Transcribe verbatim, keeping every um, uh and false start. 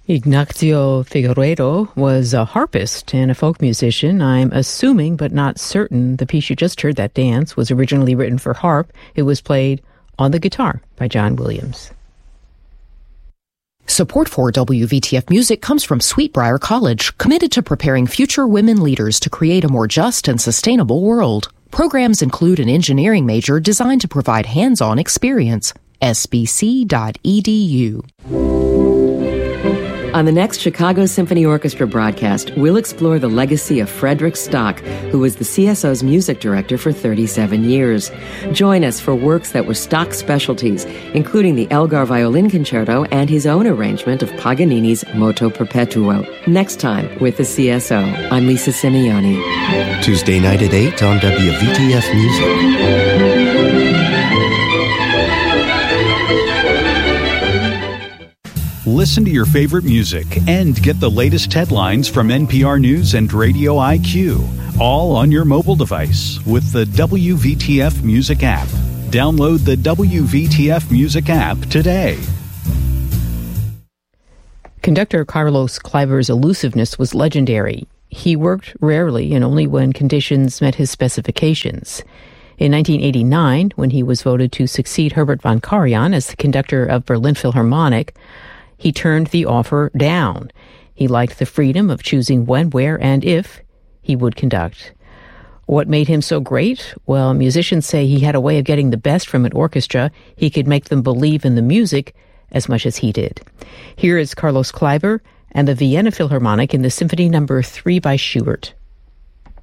Ignacio Figueiredo was a harpist and a folk musician. I'm assuming, but not certain, the piece you just heard, that dance, was originally written for harp. It was played on the guitar by John Williams. Support for W V T F Music comes from Sweetbriar College, committed to preparing future women leaders to create a more just and sustainable world. Programs include an engineering major designed to provide hands-on experience. S B C dot E D U. On the next Chicago Symphony Orchestra broadcast, we'll explore the legacy of Frederick Stock, who was the C S O's music director for thirty-seven years. Join us for works that were Stock's specialties, including the Elgar Violin Concerto and his own arrangement of Paganini's Moto Perpetuo. Next time with the C S O, I'm Lisa Simeoni. Tuesday night at eight on W V T F Music. Listen to your favorite music and get the latest headlines from N P R News and Radio I Q, all on your mobile device with the W V T F Music app. Download the W V T F Music app today. Conductor Carlos Kleiber's elusiveness was legendary. He worked rarely and only when conditions met his specifications. In nineteen eighty-nine, when he was voted to succeed Herbert von Karajan as the conductor of Berlin Philharmonic, he turned the offer down. He liked the freedom of choosing when, where, and if he would conduct. What made him so great? Well, musicians say he had a way of getting the best from an orchestra. He could make them believe in the music as much as he did. Here is Carlos Kleiber and the Vienna Philharmonic in the Symphony Number three by Schubert.